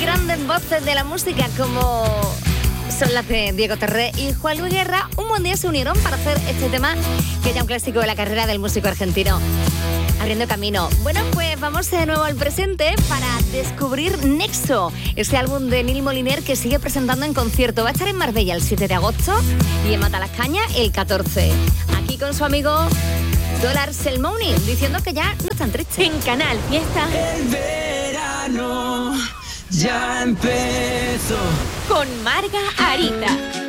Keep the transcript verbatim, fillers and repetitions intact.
Grandes voces de la música como son las de Diego Terré y Juan Luis Guerra, un buen día se unieron para hacer este tema que es ya un clásico de la carrera del músico argentino. Abriendo camino. Bueno, pues vamos de nuevo al presente para descubrir Nexo, ese álbum de Nil Moliner que sigue presentando en concierto. Va a estar en Marbella el siete de agosto y en Matalascaña el catorce. Aquí con su amigo Dólar Selmouni, diciendo que ya no están tristes. En Canal Fiesta. El verano ya empezó. Con Marga Arita.